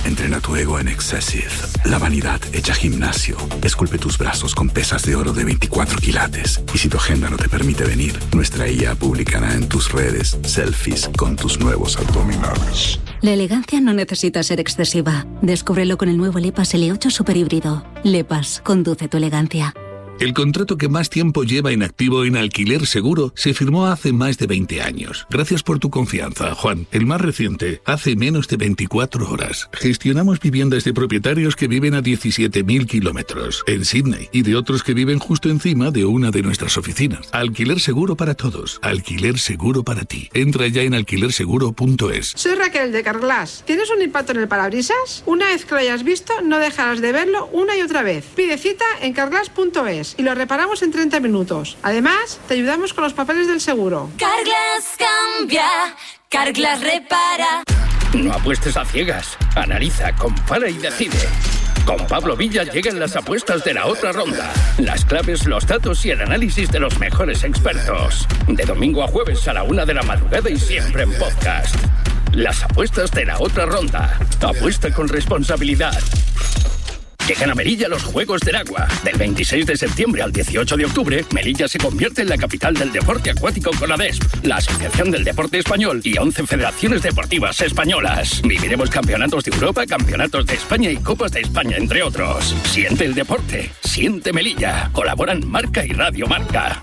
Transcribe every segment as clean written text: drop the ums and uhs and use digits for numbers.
Entrena tu ego en Excessive. La vanidad hecha gimnasio. Esculpe tus brazos con pesas de oro de 24 quilates. Y si tu agenda no te permite venir, nuestra IA publicará en tus redes selfies con tus nuevos abdominales. La elegancia no necesita ser excesiva. Descúbrelo con el nuevo LePas L8 Super Híbrido. LePas, conduce tu elegancia. El contrato que más tiempo lleva en activo en Alquiler Seguro se firmó hace más de 20 años. Gracias por tu confianza, Juan. El más reciente, hace menos de 24 horas. Gestionamos viviendas de propietarios que viven a 17.000 kilómetros en Sydney y de otros que viven justo encima de una de nuestras oficinas. Alquiler Seguro para todos. Alquiler Seguro para ti. Entra ya en alquilerseguro.es. Soy Raquel de Carglass. ¿Tienes un impacto en el parabrisas? Una vez que lo hayas visto, no dejarás de verlo una y otra vez. Pide cita en carglass.es y lo reparamos en 30 minutos. Además, te ayudamos con los papeles del seguro. Carglass cambia, Carglass repara. No apuestes a ciegas. Analiza, compara y decide. Con Pablo Villa llegan las apuestas de la otra ronda. Las claves, los datos y el análisis de los mejores expertos. De domingo a jueves a la 1 de la madrugada y siempre en podcast. Las apuestas de la otra ronda. Apuesta con responsabilidad. Llegan a Melilla los Juegos del Agua. Del 26 de septiembre al 18 de octubre, Melilla se convierte en la capital del deporte acuático con ADESP, la Asociación del Deporte Español y 11 federaciones deportivas españolas. Viviremos campeonatos de Europa, campeonatos de España y Copas de España, entre otros. Siente el deporte, siente Melilla. Colaboran Marca y Radio Marca.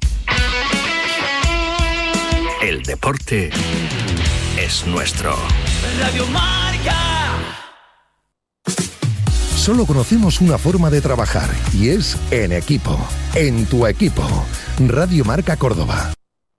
El deporte es nuestro. Radio Marca. Solo conocemos una forma de trabajar y es en equipo. En tu equipo. Radio Marca Córdoba.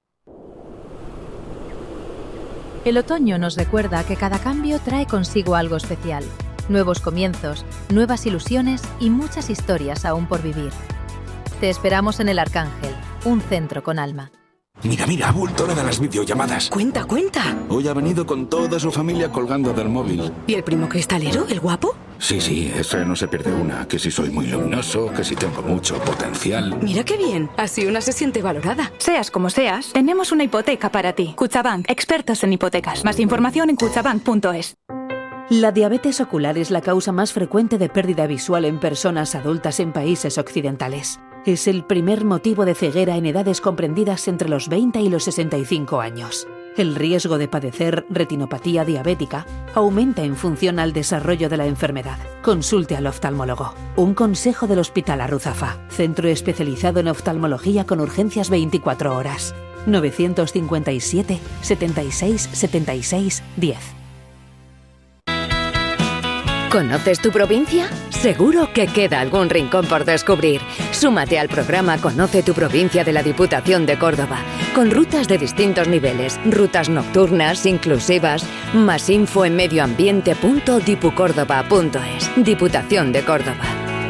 El otoño nos recuerda que cada cambio trae consigo algo especial. Nuevos comienzos, nuevas ilusiones y muchas historias aún por vivir. Te esperamos en El Arcángel, un centro con alma. Mira, mira, ha vuelto la de las videollamadas. Cuenta, cuenta. Hoy ha venido con toda su familia colgando del móvil. ¿Y el primo cristalero, el guapo? Sí, ese no se pierde una. Que si soy muy luminoso, que si tengo mucho potencial. Mira qué bien. Así una se siente valorada. Seas como seas, tenemos una hipoteca para ti. Kutxabank, expertos en hipotecas. Más información en kutxabank.es. La diabetes ocular es la causa más frecuente de pérdida visual en personas adultas en países occidentales. Es el primer motivo de ceguera en edades comprendidas entre los 20 y los 65 años. El riesgo de padecer retinopatía diabética aumenta en función al desarrollo de la enfermedad. Consulte al oftalmólogo. Un consejo del Hospital Arruzafa, centro especializado en oftalmología con urgencias 24 horas. 957 76 76 10. ¿Conoces tu provincia? Seguro que queda algún rincón por descubrir. Súmate al programa Conoce tu provincia de la Diputación de Córdoba, con rutas de distintos niveles, rutas nocturnas, inclusivas. Más info en medioambiente.dipucórdoba.es. Diputación de Córdoba.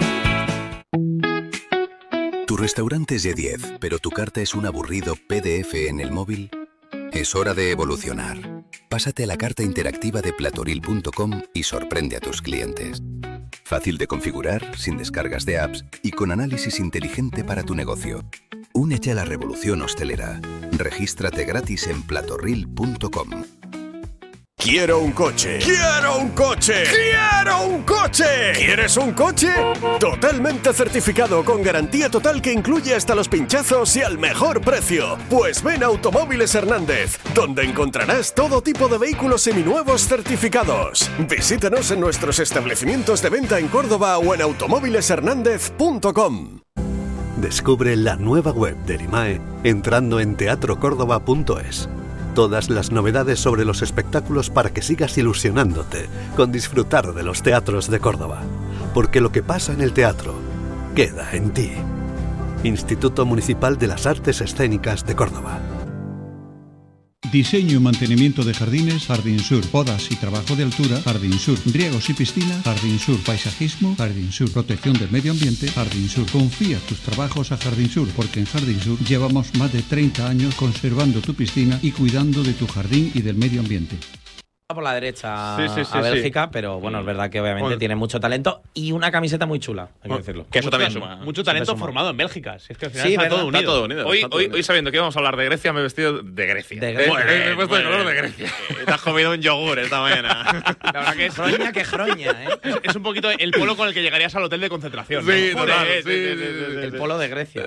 Tu restaurante es de 10, pero tu carta es un aburrido PDF en el móvil. Es hora de evolucionar. Pásate a la carta interactiva de platoril.com y sorprende a tus clientes. Fácil de configurar, sin descargas de apps y con análisis inteligente para tu negocio. Únete a la revolución hostelera. Regístrate gratis en platoril.com. ¡Quiero un coche! ¡Quiero un coche! ¡Quiero un coche! ¿Quieres un coche? Totalmente certificado, con garantía total que incluye hasta los pinchazos y al mejor precio. Pues ven a Automóviles Hernández, donde encontrarás todo tipo de vehículos seminuevos certificados. Visítanos en nuestros establecimientos de venta en Córdoba o en automóvileshernandez.com. Descubre la nueva web del IMAE entrando en teatrocórdoba.es. Todas las novedades sobre los espectáculos para que sigas ilusionándote con disfrutar de los teatros de Córdoba. Porque lo que pasa en el teatro queda en ti. Instituto Municipal de las Artes Escénicas de Córdoba. Diseño y mantenimiento de jardines, Jardín Sur. Podas y trabajo de altura, Jardín Sur. Riegos y piscina, Jardín Sur. Paisajismo, Jardín Sur. Protección del medio ambiente, Jardín Sur. Confía tus trabajos a Jardín Sur, porque en Jardín Sur llevamos más de 30 años conservando tu piscina y cuidando de tu jardín y del medio ambiente. por la derecha Sí, a Bélgica, pero bueno, es verdad que obviamente tiene mucho talento y una camiseta muy chula, hay que decirlo. Que eso también suma. Mucho talento formado en Bélgica. Si es que al final está todo unido. Hoy sabiendo que íbamos a hablar de Grecia, me he vestido de Grecia. Me he puesto de color de Grecia. Te has comido un yogur esta mañana. La verdad que es Groña que groña, ¿eh? Es un poquito el polo con el que llegarías al hotel de concentración. Sí, ¿no? total. El polo de Grecia.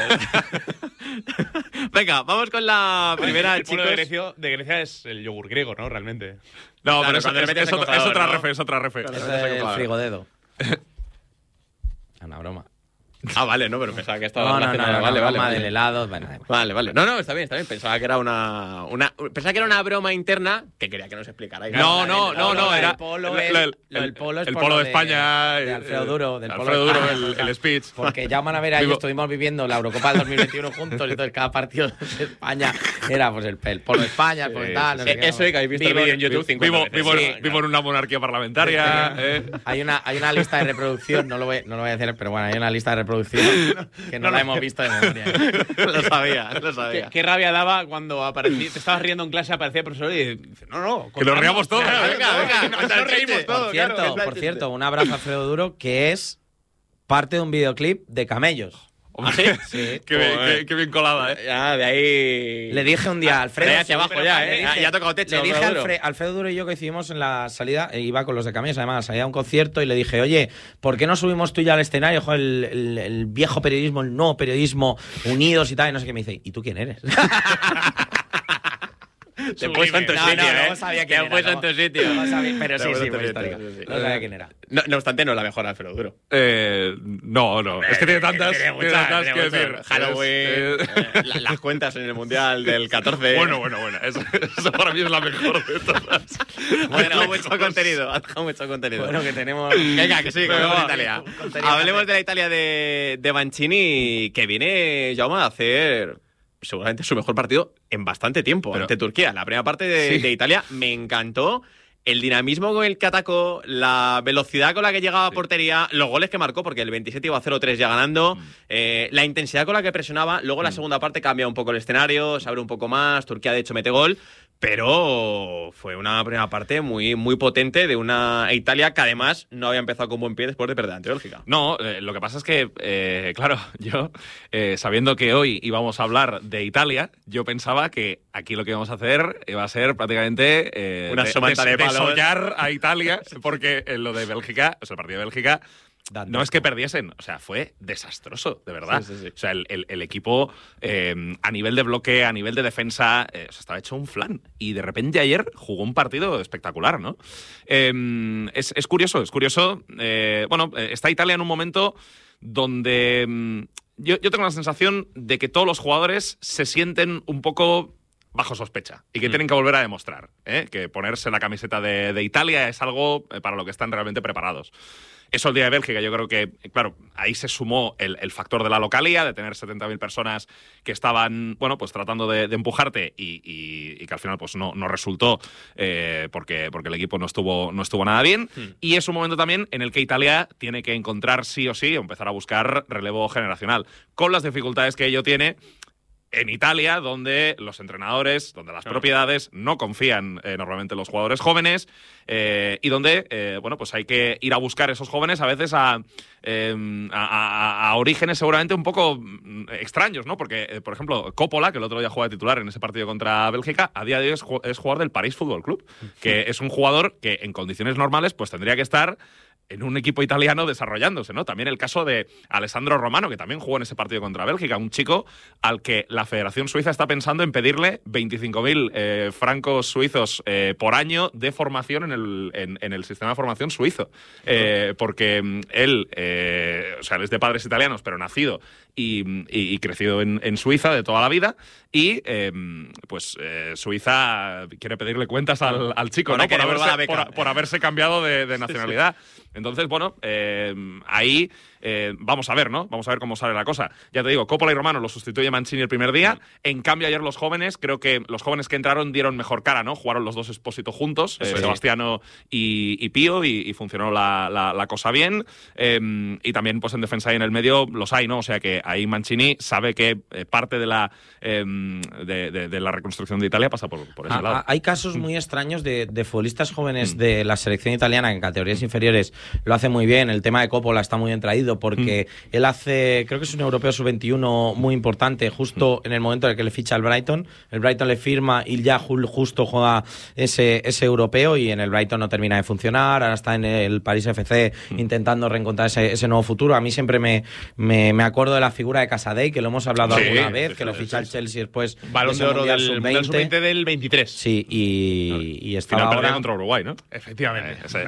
Venga, vamos con la primera, el chicos. polo de Grecia es el yogur griego, ¿no? Realmente. No, Claro, pero es otra refe, es otra refe. Es el frigodedo. Una broma. Ah, vale, no, pero pensaba que estaba relacionado. Vale. Del helado, Vale. No, está bien. Pensaba que era pensaba que era una broma interna que quería que nos explicara. No, era el polo es el polo de España, de Alfredo Duro, del Alfredo Duro, el speech. Porque ya Manavera y yo estuvimos viviendo la Eurocopa del 2021 juntos, y entonces cada partido de España era pues el polo de España, el polo de tal, no sé qué. Eso que habéis visto el vídeo en YouTube 50 veces. Vivo en una monarquía parlamentaria. Hay una lista de reproducción, no lo voy a decir, pero bueno, hay una lista de reproducción que no la hemos visto de memoria. Lo sabía. ¿Qué rabia daba cuando aparecía? Te estabas riendo en clase, aparecía el profesor y dice, no. Que nos riamos todos. Venga. Nos reímos todos. Por cierto, un abrazo a Alfredo Duro, que es parte de un videoclip de Camellos. Sí. Qué bien colada, ¿eh? Ya, de ahí. Le dije un día a Alfredo. Hacia abajo ya ha tocado techo. Le dije a Alfredo Duro y yo, que hicimos en la salida, iba con los de Camellos, además, salía a un concierto, y le dije, oye, ¿por qué no subimos tú y yo al escenario? Joder, el viejo periodismo, el nuevo periodismo, unidos y tal, y no sé qué. Me dice, ¿y tú quién eres? Te he puesto en tu sitio, no sabía quién era. Te he puesto en tu sitio. Pero sí, muy histórica. No sabía quién era. No obstante, no es la mejor Alfredo Duro. No. Es que tiene tantas que decir. Halloween, las cuentas en el Mundial del 14. Bueno. Eso para mí es la mejor de todas. Bueno, mucho contenido. Bueno, que tenemos. Venga, que sí, con Italia. Hablemos de la Italia de Mancini, que viene, Jaume, a hacer seguramente su mejor partido en bastante tiempo ante Turquía. La primera parte de Italia me encantó. El dinamismo con el que atacó, la velocidad con la que llegaba a portería, los goles que marcó, porque el 27 iba 0-3 ya ganando, la intensidad con la que presionaba. Luego la segunda parte cambia un poco el escenario, se abre un poco más, Turquía de hecho mete gol, pero fue una primera parte muy, muy potente de una Italia que además no había empezado con buen pie después de perder ante Bélgica. No, lo que pasa es que, claro, yo, sabiendo que hoy íbamos a hablar de Italia, yo pensaba que aquí lo que íbamos a hacer iba a ser prácticamente una somanta de palos. Desollar a Italia, porque lo de Bélgica, o sea, el partido de Bélgica, no es que perdiesen, o sea, fue desastroso, de verdad. Sí. O sea, el equipo, a nivel de bloque, a nivel de defensa, estaba hecho un flan. Y de repente ayer jugó un partido espectacular, ¿no? Es curioso. Bueno, está Italia en un momento donde yo tengo la sensación de que todos los jugadores se sienten un poco bajo sospecha y que tienen que volver a demostrar que ponerse la camiseta de Italia es algo para lo que están realmente preparados. Eso el día de Bélgica, yo creo que, claro, ahí se sumó el factor de la localía, de tener 70.000 personas que estaban, bueno, pues tratando de empujarte y que al final pues no resultó porque el equipo no estuvo nada bien. Y es un momento también en el que Italia tiene que encontrar sí o sí, empezar a buscar relevo generacional, con las dificultades que ello tiene en Italia, donde los entrenadores, donde las propiedades no confían normalmente en los jugadores jóvenes y donde, bueno, pues hay que ir a buscar esos jóvenes a veces a orígenes seguramente un poco extraños, ¿no? Porque, por ejemplo, Coppola, que el otro día jugaba de titular en ese partido contra Bélgica, a día de hoy es jugador del París Fútbol Club, que es un jugador que en condiciones normales pues tendría que estar en un equipo italiano desarrollándose, ¿no? También el caso de Alessandro Romano, que también jugó en ese partido contra Bélgica, un chico al que la Federación Suiza está pensando en pedirle 25.000 francos suizos por año de formación en el sistema de formación suizo. Porque él, o sea, él es de padres italianos, pero nacido y crecido en Suiza de toda la vida, y pues Suiza quiere pedirle cuentas al chico, ¿no? Por haberse cambiado de nacionalidad. Entonces, bueno, ahí vamos a ver, ¿no? Vamos a ver cómo sale la cosa. Ya te digo, Coppola y Romano lo sustituye Mancini el primer día. En cambio, ayer los jóvenes, creo que los jóvenes que entraron dieron mejor cara, ¿no? Jugaron los dos Espósito juntos, Sebastiano y Pío, y funcionó la cosa bien. Y también, pues en defensa y en el medio los hay, ¿no? O sea que ahí Mancini sabe que parte de la reconstrucción de Italia pasa por ese lado. Hay casos muy extraños de futbolistas jóvenes de la selección italiana que en categorías inferiores lo hace muy bien. El tema de Coppola está muy bien traído porque él hace, creo que es un europeo sub-21 muy importante, justo en el momento en el que le ficha al Brighton. El Brighton le firma y ya justo juega ese europeo, y en el Brighton no termina de funcionar. Ahora está en el París FC intentando reencontrar ese nuevo futuro. A mí siempre me acuerdo de la figura de Casadei, que lo hemos hablado alguna vez, que lo ficha el Chelsea después. Balón de oro del sub-20 del 23. Sí, y estaba final ahora contra Uruguay, ¿no? Efectivamente. Es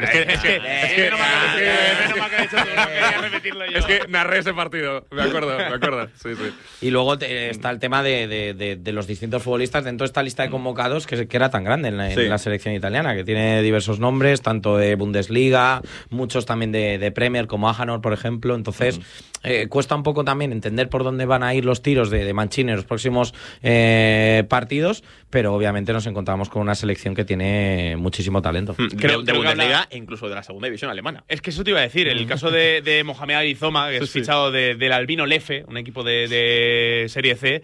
que narré ese partido, me acuerdo. Sí. Y luego está el tema de los distintos futbolistas dentro de esta lista de convocados que era tan grande en la selección italiana, que tiene diversos nombres, tanto de Bundesliga, muchos también de Premier, como Ajanor, por ejemplo. Entonces, cuesta un poco también entender por dónde van a ir los tiros de Mancini en los próximos partidos, pero obviamente nos encontramos con una selección que tiene muchísimo talento. Creo de Bundesliga e incluso de la segunda división alemana. Es que eso te iba a decir, el caso de Mohamed Arizoma, que es fichado del Albino Lefe, un equipo de Serie C,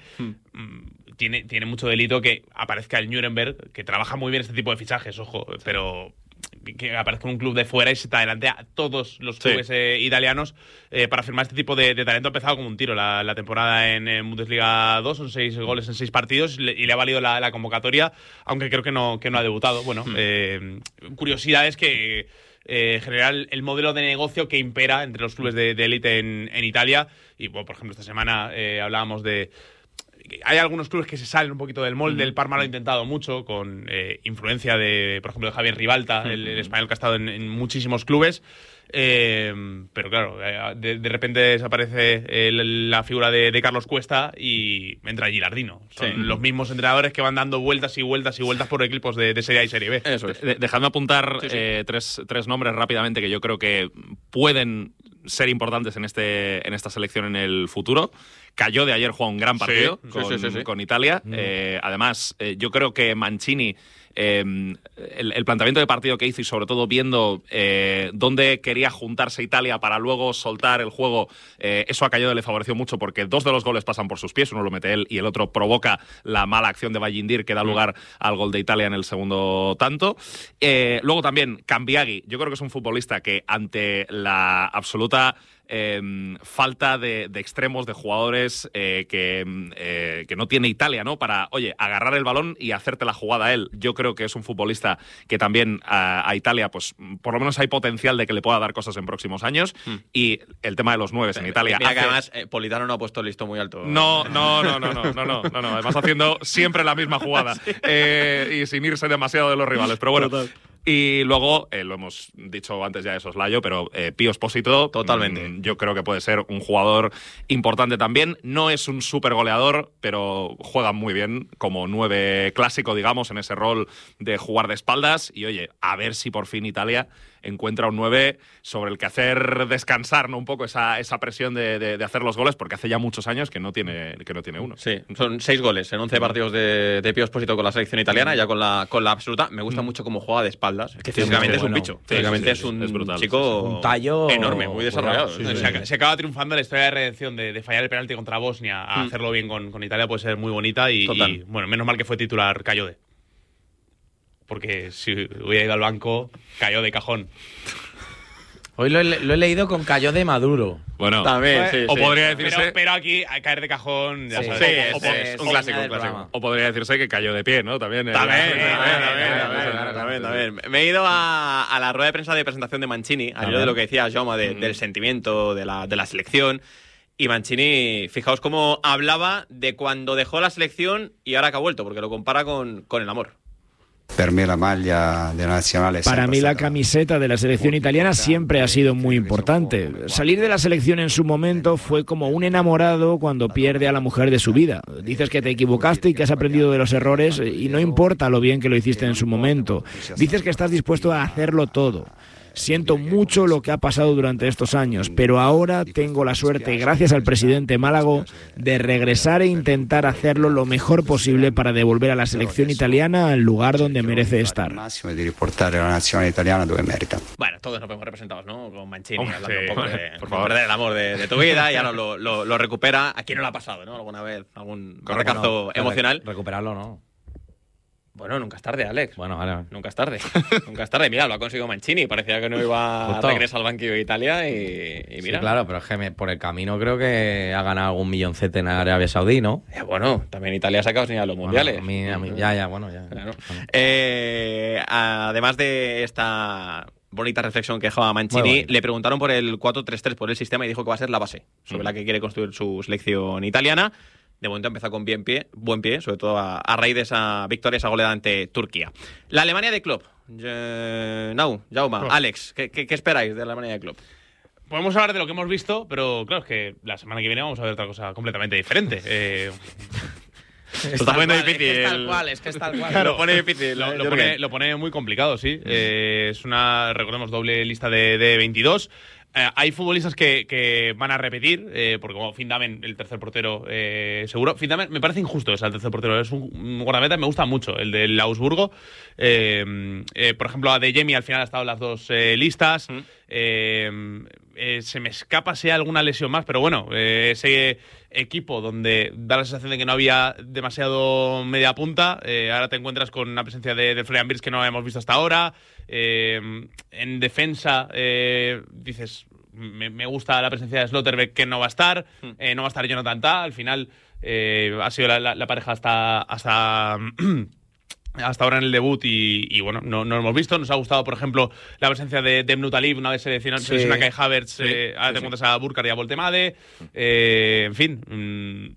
tiene mucho delito que aparezca el Nuremberg, que trabaja muy bien este tipo de fichajes, ojo, pero que aparezca un club de fuera y se te adelante a todos los clubes italianos para firmar este tipo de talento. Ha empezado como un tiro la temporada en Bundesliga 2, son 6 goles en 6 partidos y le ha valido la convocatoria, aunque creo que no ha debutado. Bueno, curiosidades que generar el modelo de negocio que impera entre los clubes de élite en Italia. Y bueno, por ejemplo, esta semana hablábamos de... Hay algunos clubes que se salen un poquito del molde. El Parma lo ha intentado mucho, con influencia por ejemplo, de Javier Ribalta, el español que ha estado en muchísimos clubes. Pero claro, de repente desaparece la figura de Carlos Cuesta y entra Gilardino. Son los mismos entrenadores que van dando vueltas y vueltas y vueltas por equipos de Serie A y Serie B. Eso es. Dejadme apuntar tres nombres rápidamente que yo creo que pueden ser importantes en esta selección en el futuro. Cayó de ayer, jugó un gran partido con Italia. Además, yo creo que Mancini, el planteamiento de partido que hizo y sobre todo viendo dónde quería juntarse Italia para luego soltar el juego, eso a Cayode le favoreció mucho porque 2 de los goles pasan por sus pies, uno lo mete él y el otro provoca la mala acción de Vallindir que da lugar al gol de Italia en el segundo tanto. Luego también Cambiaghi, yo creo que es un futbolista que ante la absoluta falta de extremos, de jugadores que no tiene Italia, ¿no? Para, oye, agarrar el balón y hacerte la jugada a él. Yo creo que es un futbolista que también a Italia, pues por lo menos hay potencial de que le pueda dar cosas en próximos años. Y el tema de los 9 en Italia. Mira que además Politano no ha puesto el listo muy alto. No. Además haciendo siempre la misma jugada y sin irse demasiado de los rivales. Pero bueno. Total. Y luego, lo hemos dicho antes ya de Soslayo, pero Pío Esposito, totalmente. Yo creo que puede ser un jugador importante también. No es un súper goleador, pero juega muy bien como 9 clásico, digamos, en ese rol de jugar de espaldas. Y oye, a ver si por fin Italia encuentra un 9 sobre el que hacer descansar, ¿no? Un poco esa presión de hacer los goles, porque hace ya muchos años que no tiene uno. Sí, son 6 goles en 11 partidos de Pío Esposito con la selección italiana, ya con la absoluta. Me gusta mucho cómo juega de espaldas. Es que físicamente es un bicho. Físicamente es un brutal, chico un tallo enorme, muy desarrollado. Se acaba triunfando la historia de redención de fallar el penalti contra Bosnia a hacerlo bien con Italia, puede ser muy bonita y bueno, menos mal que fue titular Cayode. Porque si hubiera ido al banco, cayó de cajón. Hoy lo he leído con cayó de Maduro. Bueno, también, o podría decirse... Pero aquí, a caer de cajón, ya sabes. Es un clásico. O podría decirse que cayó de pie, ¿no? También. También. Me he ido a la rueda de prensa de presentación de Mancini, al hilo de lo que decía Jaume, del sentimiento de la selección. Y Mancini, fijaos cómo hablaba de cuando dejó la selección y ahora que ha vuelto, porque lo compara con el amor. Para mí la camiseta de la selección italiana siempre ha sido muy importante. Salir de la selección en su momento fue como un enamorado cuando pierde a la mujer de su vida. Dices que te equivocaste y que has aprendido de los errores y no importa lo bien que lo hiciste en su momento. Dices que estás dispuesto a hacerlo todo. Siento mucho lo que ha pasado durante estos años, pero ahora tengo la suerte, gracias al presidente Málago, de regresar e intentar hacerlo lo mejor posible para devolver a la selección italiana al lugar donde merece estar. Bueno, todos nos vemos representados, ¿no? Con Mancini, hablando un poco de perder el amor de tu vida, y ahora lo recupera. ¿A quién no le ha pasado, no? Alguna vez, algún recazo emocional. Recuperarlo, ¿no? Bueno, nunca es tarde, Alex. Bueno, vale. Nunca es tarde. Nunca es tarde. Mira, lo ha conseguido Mancini. Parecía que no iba a regresar al banquillo de Italia y mira. Sí, claro, pero es que por el camino creo que ha ganado algún milloncete en Arabia Saudí, ¿no? Bueno, también Italia ha sacado señal a los mundiales. Ya. Claro. Además de esta bonita reflexión que dejaba Mancini, le preguntaron por el 4-3-3, por el sistema, y dijo que va a ser la base sobre la que quiere construir su selección italiana. De momento empezó con buen pie, sobre todo a raíz de esa victoria, esa goleada ante Turquía. La Alemania de Klopp. Jaume, Alex, ¿qué esperáis de la Alemania de Klopp? Podemos hablar de lo que hemos visto, pero claro, es que la semana que viene vamos a ver otra cosa completamente diferente. Está poniendo difícil. Es que es tal cual. Claro, lo pone difícil. Lo pone muy complicado, sí. Es una, recordemos, doble lista de 22. Hay futbolistas que van a repetir, porque como Findamen, el tercer portero, seguro. Findamen me parece injusto el tercer portero. Es un guardameta, me gusta mucho, el del Augsburgo. Por ejemplo, a De Jemi al final ha estado en las dos listas. Se me escapa si hay alguna lesión más, pero bueno, ese equipo donde da la sensación de que no había demasiado media punta, ahora te encuentras con una presencia de Florian Wirtz que no hemos visto hasta ahora. En defensa dices, me gusta la presencia de Slotterbeck, que no va a estar, no va a estar Jonathan Tah. Al final ha sido la pareja hasta ahora en el debut y bueno, no lo hemos visto. Nos ha gustado, por ejemplo, la presencia de Mnu Talib, una vez selecciona Kai Havertz, ahora te encuentras a Burkhardt y a Voltemade. En fin,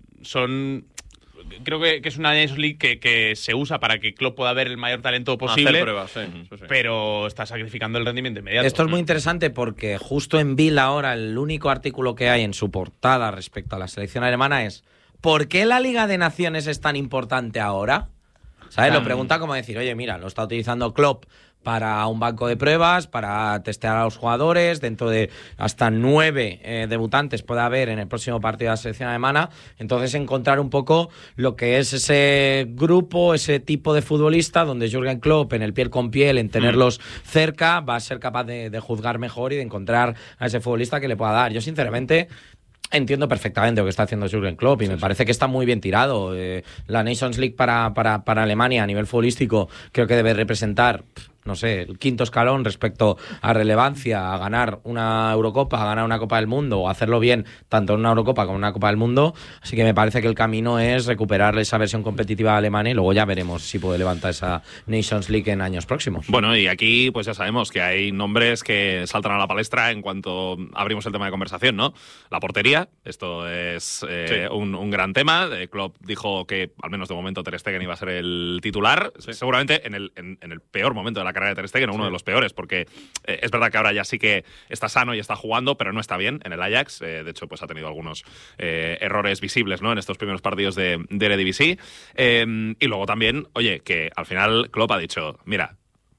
creo que es una Nations League que se usa para que Klopp pueda ver el mayor talento posible. Hacer pruebas, pero está sacrificando el rendimiento inmediato. Esto es muy interesante porque justo en Bill ahora el único artículo que hay en su portada respecto a la selección alemana es ¿por qué la Liga de Naciones es tan importante ahora? ¿Sabes? Lo pregunta como decir, oye, mira, lo está utilizando Klopp para un banco de pruebas, para testear a los jugadores, dentro de hasta 9 debutantes puede haber en el próximo partido de la selección alemana. Entonces encontrar un poco lo que es ese grupo, ese tipo de futbolista donde Jürgen Klopp, en el piel con piel, en tenerlos cerca, va a ser capaz de juzgar mejor y de encontrar a ese futbolista que le pueda dar. Yo sinceramente entiendo perfectamente lo que está haciendo Jürgen Klopp y me parece que está muy bien tirado. La Nations League para Alemania a nivel futbolístico creo que debe representar, no sé, el quinto escalón respecto a relevancia, a ganar una Eurocopa, a ganar una Copa del Mundo, o hacerlo bien tanto en una Eurocopa como en una Copa del Mundo. Así que me parece que el camino es recuperar esa versión competitiva alemana y luego ya veremos si puede levantar esa Nations League en años próximos. Bueno, y aquí pues ya sabemos que hay nombres que saltan a la palestra en cuanto abrimos el tema de conversación, ¿no? La portería, esto es un gran tema. Klopp dijo que al menos de momento Ter Stegen iba a ser el titular, seguramente en el peor momento de la carrera de Ter Stegen, uno de los peores, porque es verdad que ahora ya sí que está sano y está jugando, pero no está bien en el Ajax. De hecho, pues ha tenido algunos errores visibles, ¿no?, en estos primeros partidos de Eredivisie. Y luego también, oye, que al final Klopp ha dicho, mira,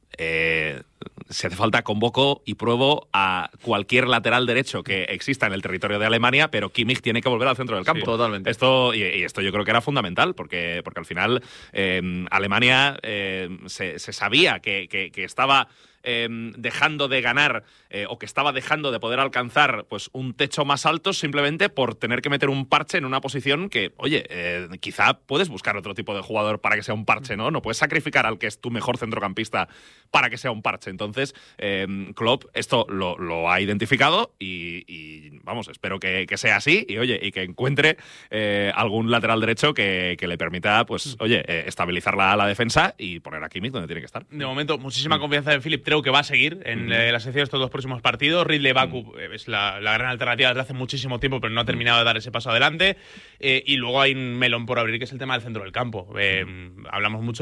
si hace falta convoco y pruebo a cualquier lateral derecho que exista en el territorio de Alemania, pero Kimmich tiene que volver al centro del campo. Sí, totalmente. Esto yo creo que era fundamental, porque al final Alemania se sabía que estaba dejando de ganar o que estaba dejando de poder alcanzar pues un techo más alto simplemente por tener que meter un parche en una posición que, oye, quizá puedes buscar otro tipo de jugador para que sea un parche, ¿no? No puedes sacrificar al que es tu mejor centrocampista para que sea un parche. Entonces, Klopp esto lo ha identificado y vamos, espero que sea así y, oye, y que encuentre algún lateral derecho que le permita, pues, oye, estabilizar la defensa y poner a Kimmich donde tiene que estar. De momento, muchísima confianza en Philipp Traoré, que va a seguir en la sección de estos dos próximos partidos. Ridley Baku es la gran alternativa desde hace muchísimo tiempo, pero no ha terminado de dar ese paso adelante. Y luego hay un melón por abrir, que es el tema del centro del campo. Hablamos mucho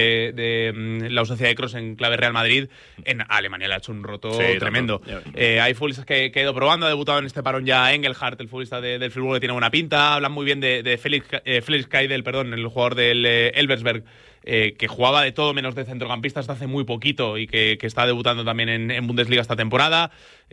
de la ausencia de Kroos en clave Real Madrid. En Alemania le ha hecho un roto tremendo. Hay futbolistas que he ido probando. Ha debutado en este parón ya Engelhardt, el futbolista del Friburgo, que tiene buena pinta. Hablan muy bien de Felix Keidel, el jugador del Elversberg, que jugaba de todo menos de centrocampista hasta hace muy poquito y que está debutando también en Bundesliga esta temporada.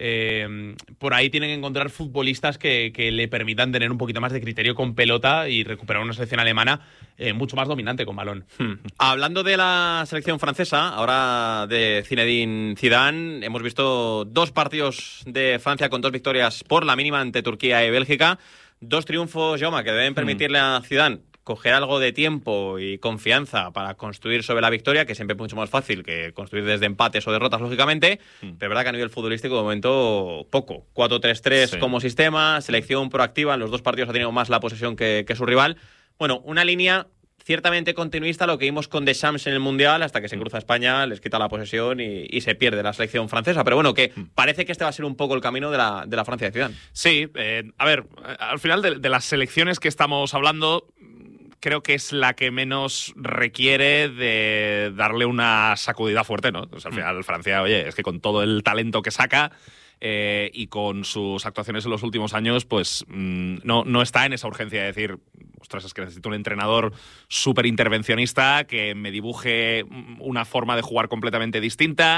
Por ahí tienen que encontrar futbolistas que le permitan tener un poquito más de criterio con pelota y recuperar una selección alemana mucho más dominante con balón. Hablando de la selección francesa, ahora de Zinedine Zidane, hemos visto 2 partidos de Francia con 2 victorias por la mínima ante Turquía y Bélgica. 2 triunfos, Jaume, que deben permitirle a Zidane coger algo de tiempo y confianza para construir sobre la victoria, que siempre es mucho más fácil que construir desde empates o derrotas, lógicamente, pero es verdad que a nivel futbolístico de momento poco. 4-3-3 como sistema, selección proactiva, en los 2 partidos ha tenido más la posesión que su rival. Bueno, una línea ciertamente continuista, lo que vimos con Deschamps en el Mundial, hasta que se cruza España, les quita la posesión y se pierde la selección francesa. Pero bueno, que parece que este va a ser un poco el camino de la Francia de Zidane. Sí, a ver, al final de las selecciones que estamos hablando, creo que es la que menos requiere de darle una sacudida fuerte, ¿no? Pues al final Francia, oye, es que con todo el talento que saca y con sus actuaciones en los últimos años, pues no está en esa urgencia de decir, ostras, es que necesito un entrenador súper intervencionista que me dibuje una forma de jugar completamente distinta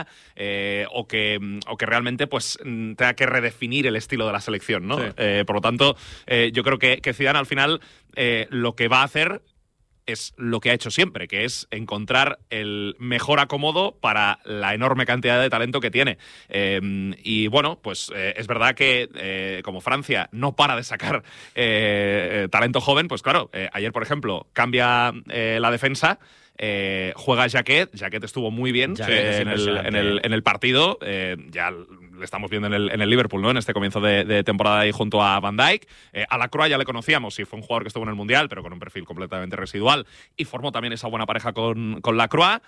o que realmente pues tenga que redefinir el estilo de la selección, ¿no? Sí. Por lo tanto, yo creo que Zidane al final lo que va a hacer es lo que ha hecho siempre, que es encontrar el mejor acomodo para la enorme cantidad de talento que tiene. Y bueno, pues es verdad que como Francia no para de sacar talento joven, pues claro, ayer, por ejemplo, cambia la defensa. Juega Jacquet estuvo muy bien en el partido, ya le estamos viendo en el Liverpool, ¿no? En este comienzo de temporada ahí junto a Van Dijk. A Lacroix ya le conocíamos, sí, fue un jugador que estuvo en el Mundial, pero con un perfil completamente residual, y formó también esa buena pareja con Lacroix.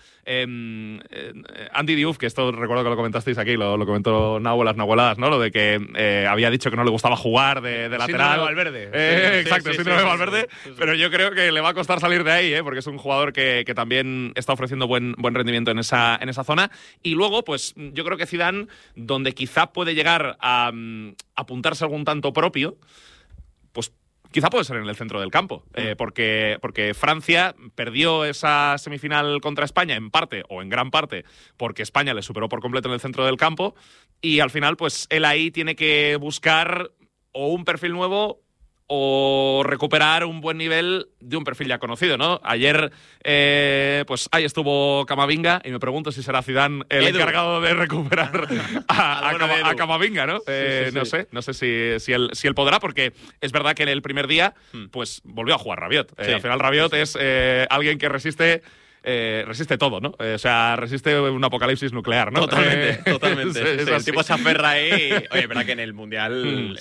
Andy Diouf, que esto recuerdo que lo comentasteis aquí, lo comentó Nahuelas, ¿no? Lo de que había dicho que no le gustaba jugar de lateral. Síndrome de Valverde. Exacto, síndrome de Valverde. Pero yo creo que le va a costar salir de ahí, porque es un jugador que también está ofreciendo buen rendimiento en esa zona. Y luego, pues yo creo que Zidane, donde quizá puede llegar a apuntarse algún tanto propio, pues quizá puede ser en el centro del campo, porque Francia perdió esa semifinal contra España en parte, o en gran parte, porque España le superó por completo en el centro del campo, y al final pues él ahí tiene que buscar o un perfil nuevo o recuperar un buen nivel de un perfil ya conocido, ¿no? Ayer, pues ahí estuvo Camavinga, y me pregunto si será Zidane el encargado de recuperar a Camavinga, ¿no? No sé si él podrá, porque es verdad que en el primer día pues volvió a jugar Rabiot. Al final Rabiot es alguien que resiste todo, ¿no? O sea, resiste un apocalipsis nuclear, ¿no? Totalmente. El tipo se aferra ahí. Oye, verdad que en el Mundial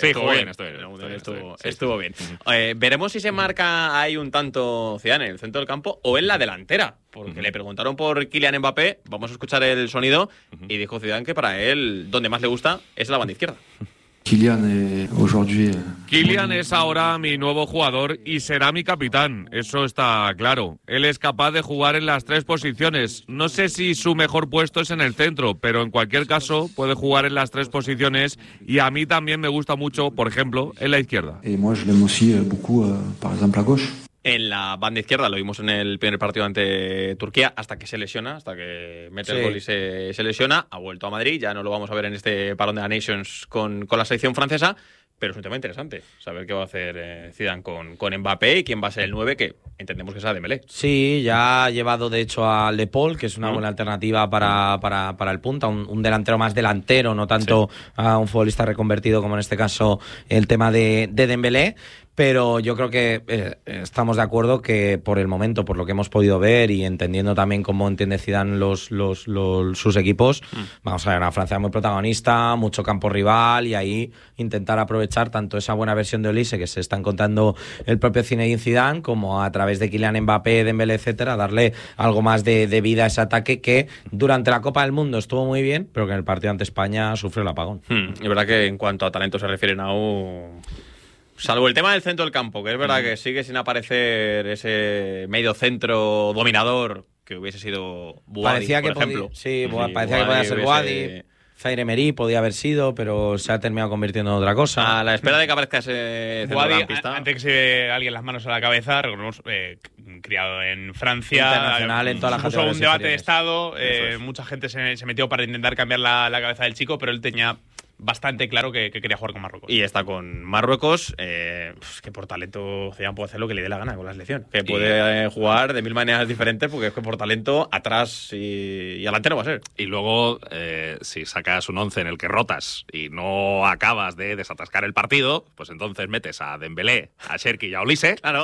estuvo bien. Veremos si se marca ahí un tanto Zidane en el centro del campo o en la delantera, porque le preguntaron por Kylian Mbappé, vamos a escuchar el sonido, y dijo Zidane que para él donde más le gusta es la banda izquierda. Kylian es ahora mi nuevo jugador y será mi capitán, eso está claro. Él es capaz de jugar en las 3 posiciones. No sé si su mejor puesto es en el centro, pero en cualquier caso puede jugar en las 3 posiciones, y a mí también me gusta mucho, por ejemplo, en la izquierda. En la banda izquierda lo vimos en el primer partido ante Turquía, hasta que se lesiona, hasta que mete el gol y se lesiona. Ha vuelto a Madrid, ya no lo vamos a ver en este parón de la Nations con la selección francesa, pero es un tema interesante saber qué va a hacer Zidane con Mbappé y quién va a ser el 9, que entendemos que será Dembélé. Sí, ya ha llevado de hecho a Le Paul, que es una buena alternativa para el punta, un delantero más delantero, no tanto a un futbolista reconvertido como en este caso el tema de Dembélé. Pero yo creo que estamos de acuerdo que por el momento, por lo que hemos podido ver y entendiendo también cómo entiende Zidane sus equipos, vamos a ver una Francia muy protagonista, mucho campo rival, y ahí intentar aprovechar tanto esa buena versión de Olise que se está encontrando el propio Zinedine Zidane, como a través de Kylian Mbappé, Dembélé, etcétera, darle algo más de vida a ese ataque que durante la Copa del Mundo estuvo muy bien, pero que en el partido ante España sufrió el apagón. Es verdad que en cuanto a talento se refieren aún... Salvo el tema del centro del campo, que es verdad que sigue sin aparecer ese medio centro dominador que hubiese sido Buadi, por ejemplo. Parecía que podía ser Buadi. Zaire Emery podía haber sido, pero se ha terminado convirtiendo en otra cosa. A la espera de que aparezca ese centrocampista. Antes que se ve alguien las manos a la cabeza, recordemos, criado en Francia, internacional en todas las puso categorías un debate inferiores. de Estado, mucha gente se metió para intentar cambiar la cabeza del chico, pero él tenía bastante claro que quería jugar con Marruecos. Y está con Marruecos, que por talento Zidane puede hacer lo que le dé la gana con la selección. Que puede jugar de mil maneras diferentes, porque es que por talento atrás y adelante no va a ser. Y luego, si sacas un 11 en el que rotas y no acabas de desatascar el partido, pues entonces metes a Dembélé, a Cherki y a Olise, claro.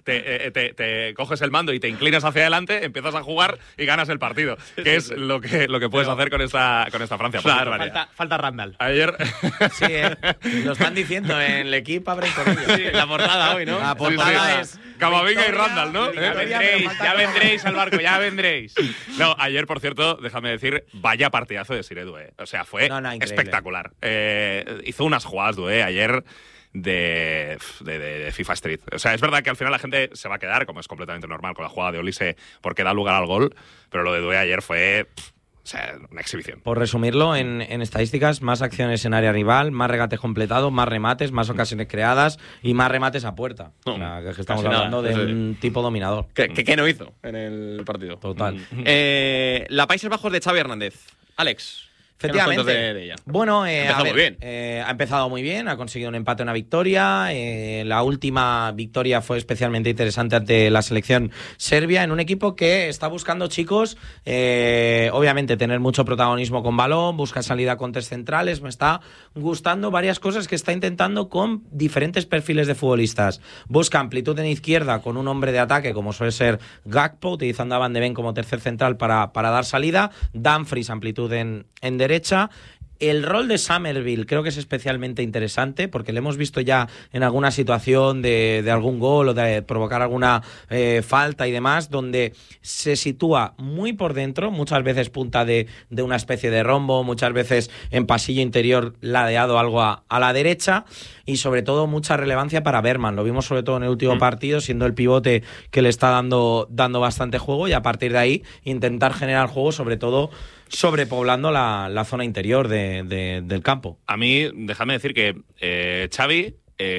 Te coges el mando y te inclinas hacia adelante, empiezas a jugar y ganas el partido. Que es lo que puedes hacer con esta Francia. Claro, falta Randall. Ayer Sí, lo están diciendo en el equipo, abren con ellos. Sí, la portada hoy, ¿no? La portada es Camavinga y Randall, ¿no? Ya vendréis al barco, ya vendréis. No, ayer, por cierto, déjame decir, vaya partidazo de Sire Doué. O sea, fue espectacular. Hizo unas jugadas Doué ayer de FIFA Street. O sea, es verdad que al final la gente se va a quedar, como es completamente normal, con la jugada de Olise porque da lugar al gol, pero lo de Doué ayer fue... O sea, una exhibición. Por resumirlo, en estadísticas, más acciones en área rival, más regates completados, más remates, más ocasiones creadas y más remates a puerta. O sea, que estamos hablando de un tipo dominador. ¿Qué no hizo en el partido? Total. La Países Bajos de Xavi Hernández. Alex. Efectivamente. De ella? Bueno, ha empezado muy bien, ha conseguido un empate, una victoria. La última victoria fue especialmente interesante ante la selección serbia, en un equipo que está buscando, chicos, obviamente tener mucho protagonismo con balón, busca salida con tres centrales. Me está gustando varias cosas que está intentando con diferentes perfiles de futbolistas. Busca amplitud en izquierda con un hombre de ataque como suele ser Gakpo, utilizando a Van de Ven como tercer central para dar salida. Dumfries, amplitud en derecha. El rol de Summerville creo que es especialmente interesante porque le hemos visto ya en alguna situación de algún gol o de provocar alguna falta y demás, donde se sitúa muy por dentro, muchas veces punta de una especie de rombo, muchas veces en pasillo interior ladeado algo a la derecha, y sobre todo mucha relevancia para Bergman. Lo vimos sobre todo en el último partido, siendo el pivote que le está dando bastante juego, y a partir de ahí intentar generar juego, sobre todo sobrepoblando la zona interior del campo. A mí, déjame decir que Xavi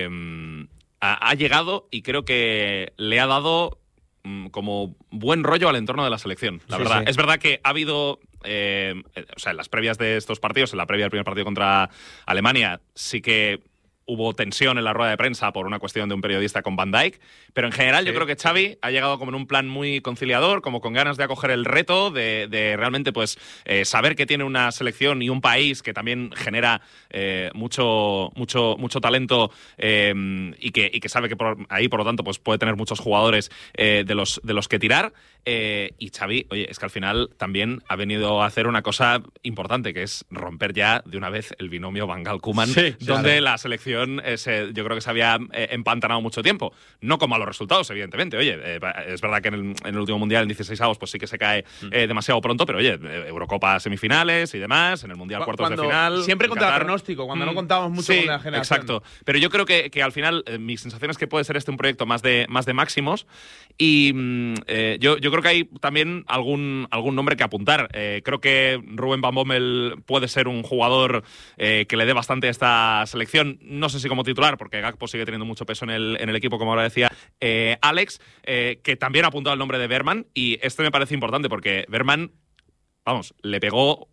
ha llegado y creo que le ha dado como buen rollo al entorno de la selección, la verdad. Sí. Es verdad que ha habido, o sea, en las previas de estos partidos, en la previa del primer partido contra Alemania, sí que hubo tensión en la rueda de prensa por una cuestión de un periodista con Van Dijk, pero en general yo creo que Xavi ha llegado como en un plan muy conciliador, como con ganas de acoger el reto, de realmente pues saber que tiene una selección y un país que también genera mucho talento, y que sabe que por ahí, por lo tanto, pues puede tener muchos jugadores de los que tirar. Y Xavi, oye, es que al final también ha venido a hacer una cosa importante, que es romper ya de una vez el binomio Van Gaal-Koeman, donde la selección yo creo que se había empantanado mucho tiempo. No con malos resultados, evidentemente. Oye, es verdad que en el último Mundial, en 16avos, pues sí que se cae demasiado pronto, pero oye, Eurocopa semifinales y demás, en el Mundial cuartos de final. Siempre contra pronóstico, cuando no contábamos mucho con la generación. Exacto. Pero yo creo que al final mi sensación es que puede ser este un proyecto más de máximos, y yo creo que hay también algún nombre que apuntar. Creo que Ruben Van Bommel puede ser un jugador que le dé bastante a esta selección. No sé si como titular, porque Gakpo sigue teniendo mucho peso en el equipo, como ahora decía Alex, que también ha apuntado el nombre de Bergman, y este me parece importante porque Bergman, vamos, le pegó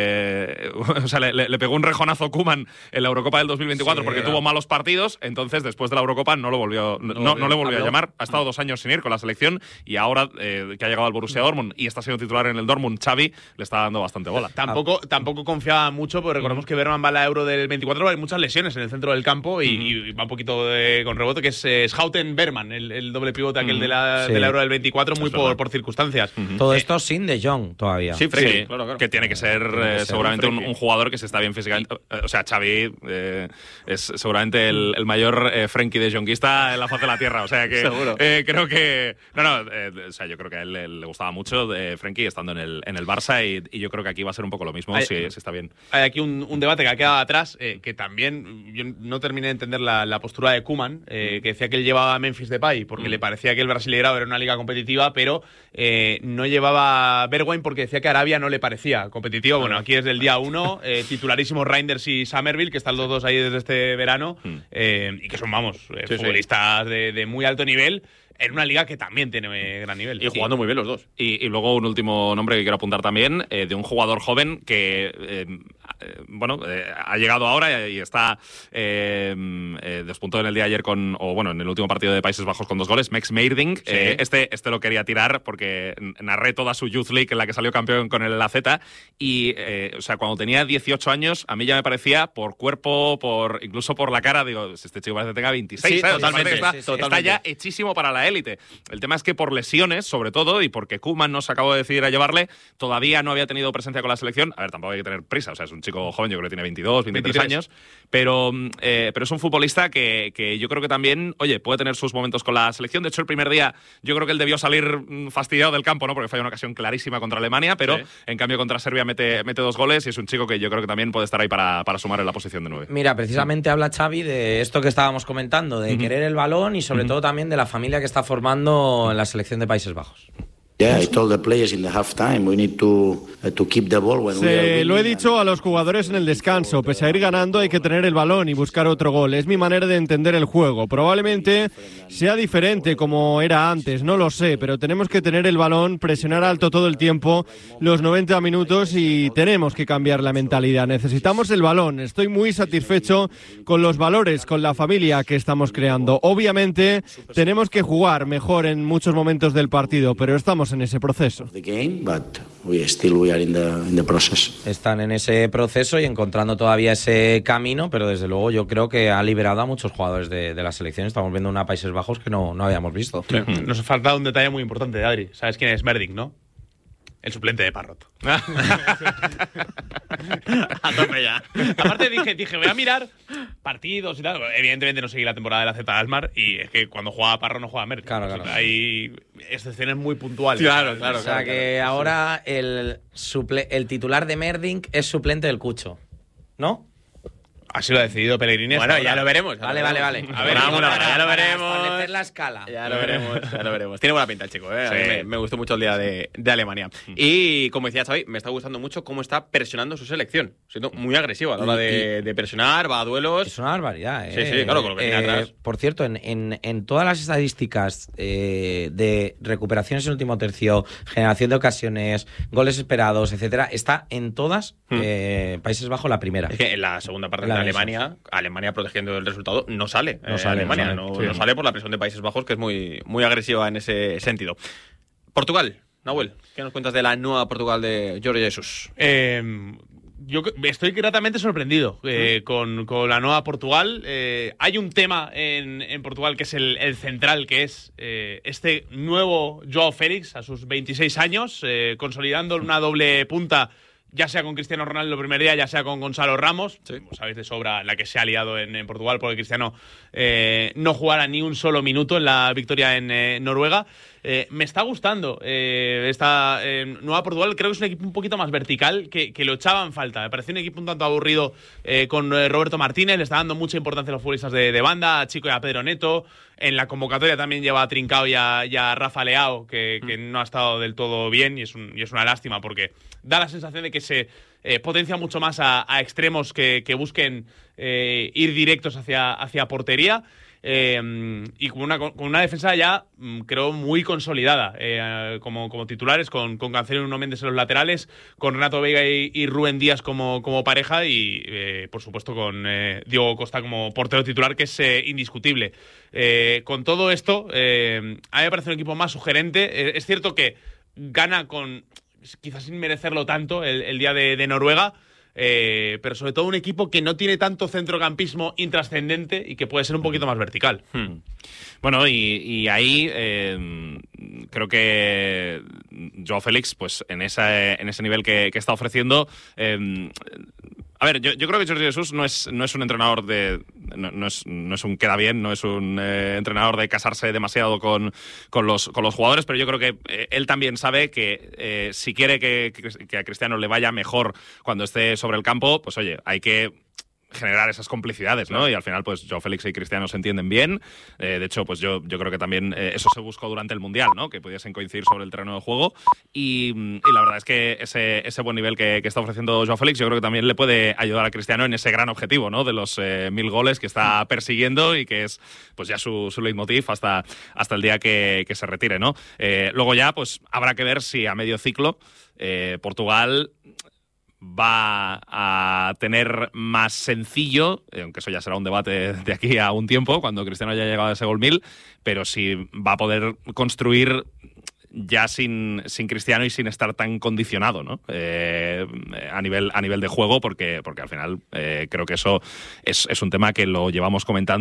o sea, le pegó un rejonazo Koeman en la Eurocopa del 2024 porque tuvo malos partidos. Entonces, después de la Eurocopa no le volvió a llamar. Ha estado 2 años sin ir con la selección, y ahora que ha llegado al Borussia Dortmund y está siendo titular en el Dortmund, Xavi le está dando bastante bola. Tampoco confiaba mucho, porque recordemos que Bergman va a la Euro del 24, hay muchas lesiones en el centro del campo y va un poquito con rebote, que es Schouten-Bergman, el doble pivote aquel de la Euro del 24, muy por circunstancias. Todo esto sin De Jong todavía. Sí, claro. Que tiene que ser seguramente un jugador que se está bien físicamente. O sea, Xavi es seguramente el mayor Frenkie de Jongista en la faz de la tierra. O sea que creo que o sea, yo creo que a él le gustaba mucho Frenkie estando en el Barça, y yo creo que aquí va a ser un poco lo mismo, si está bien. Hay aquí un debate que ha quedado atrás, que también yo no terminé de entender la postura de Koeman, que decía que él llevaba a Memphis Depay porque le parecía que el Brasileirao era una liga competitiva, pero no llevaba Bergwijn porque decía que Arabia Italia no le parecía competitivo. Bueno, aquí es del día 1, titularísimos Reinders y Summerville, que están los dos ahí desde este verano, y que son, futbolistas de muy alto nivel, en una liga que también tiene gran nivel. Y jugando muy bien los dos. Y luego un último nombre que quiero apuntar también, de un jugador joven que, ha llegado ahora y está despuntó en el día de ayer en el último partido de Países Bajos con 2 goles, Max Meerdink. Sí. Este lo quería tirar porque narré toda su Youth League en la que salió campeón con el AZ y, cuando tenía 18 años, a mí ya me parecía, por cuerpo, incluso por la cara, digo, este chico parece que tenga 26, sí, ¿sabes? Totalmente, está ya hechísimo para la élite. El tema es que por lesiones, sobre todo, y porque Koeman no se acabó de decidir a llevarle, todavía no había tenido presencia con la selección. A ver, tampoco hay que tener prisa, es un chico joven, yo creo que tiene 22, 23 años, pero es un futbolista que yo creo que también, puede tener sus momentos con la selección. De hecho, el primer día yo creo que él debió salir fastidiado del campo, ¿no? Porque fue una ocasión clarísima contra Alemania, pero en cambio contra Serbia mete 2 goles y es un chico que yo creo que también puede estar ahí para sumar en la posición de 9. Mira, precisamente habla Xavi de esto que estábamos comentando, de querer el balón y sobre todo también de la familia que está formando en la selección de Países Bajos. Lo he dicho a los jugadores en el descanso, pese a ir ganando hay que tener el balón y buscar otro gol. Es mi manera de entender el juego. Probablemente sea diferente como era antes, no lo sé, pero tenemos que tener el balón, presionar alto todo el tiempo, los 90 minutos y tenemos que cambiar la mentalidad. Necesitamos el balón. Estoy muy satisfecho con los valores, con la familia que estamos creando. Obviamente tenemos que jugar mejor en muchos momentos del partido, pero estamos en ese proceso. Están en ese proceso y encontrando todavía ese camino, pero desde luego yo creo que ha liberado a muchos jugadores de la selección. Estamos viendo una Países Bajos que no habíamos visto. Sí. Nos falta un detalle muy importante de Adri. ¿Sabes quién es Meerdink, no? El suplente de Parrot. A tope ya. Aparte dije, voy a mirar partidos y tal. Evidentemente no seguí la temporada de la Z Almar y es que cuando juega Parrot no juega Meerdink. Claro. Hay excepciones muy puntuales. Claro. O sea que ahora el titular de Meerdink es suplente del Cucho, ¿no? Así lo ha decidido Pellegrini. Bueno, ya lo veremos. Vale. A ver, ya lo veremos. Establecer la escala. Ya lo veremos. Tiene buena pinta el chico, ¿eh? Sí. A mí me gustó mucho el día de Alemania. Y como decía Xavi, me está gustando mucho cómo está presionando su selección. Siendo muy agresivo a la hora de presionar, va a duelos. Es una barbaridad, ¿eh? Sí, claro, con lo que tiene atrás. Por cierto, en todas las estadísticas de recuperaciones en el último tercio, generación de ocasiones, goles esperados, etcétera, está en todas Países Bajos la primera. Es que en la segunda parte de Alemania protegiendo el resultado no sale. No sale por la presión de Países Bajos, que es muy, muy agresiva en ese sentido. Portugal, Nahuel, ¿qué nos cuentas de la nueva Portugal de Jorge Jesus? Yo estoy gratamente sorprendido con la nueva Portugal. Hay un tema en Portugal que es el central, que es este nuevo Joao Félix a sus 26 años, consolidando una doble punta, ya sea con Cristiano Ronaldo el primer día, ya sea con Gonzalo Ramos. Como sabéis de sobra la que se ha liado en Portugal, porque Cristiano no jugara ni un solo minuto en la victoria en Noruega. Me está gustando esta nueva Portugal. Creo que es un equipo un poquito más vertical, que lo echaba en falta. Me pareció un equipo un tanto aburrido con Roberto Martínez. Le está dando mucha importancia a los futbolistas de banda, a Chico y a Pedro Neto. En la convocatoria también lleva a Trincao y a Rafa Leao, que no ha estado del todo bien, y es una lástima porque da la sensación de que se potencia mucho más a extremos que busquen ir directos hacia portería. Y con una defensa ya, creo, muy consolidada como titulares, con Cancelo y Nuno Méndez en los laterales, con Renato Veiga y Rubén Díaz como pareja y, por supuesto, con Diogo Costa como portero titular, que es indiscutible. Con todo esto, a mí me parece un equipo más sugerente. Es cierto que gana quizás sin merecerlo tanto el día de Noruega, pero sobre todo un equipo que no tiene tanto centrocampismo intrascendente y que puede ser un poquito más vertical. Bueno, y ahí creo que Joao Félix, pues en ese nivel que está ofreciendo, a ver, yo creo que Jorge Jesus no es un entrenador no es un queda bien, no es un entrenador de casarse demasiado con los jugadores, pero yo creo que él también sabe que si quiere que a Cristiano le vaya mejor cuando esté sobre el campo, pues oye, hay que generar esas complicidades, ¿no? Y al final, pues Joao Félix y Cristiano se entienden bien. De hecho, pues yo creo que también eso se buscó durante el Mundial, ¿no? Que pudiesen coincidir sobre el terreno de juego. Y la verdad es que ese buen nivel que está ofreciendo Joao Félix, yo creo que también le puede ayudar a Cristiano en ese gran objetivo, ¿no? De los 1000 goles que está persiguiendo y que es pues ya su leitmotiv hasta el día que se retire, ¿no? Luego ya, pues habrá que ver si a medio ciclo Portugal va a tener más sencillo, aunque eso ya será un debate de aquí a un tiempo, cuando Cristiano haya llegado a ese gol 1000, pero si va a poder construir ya sin Cristiano y sin estar tan condicionado, ¿no? A nivel de juego, porque al final creo que eso es un tema que lo llevamos comentando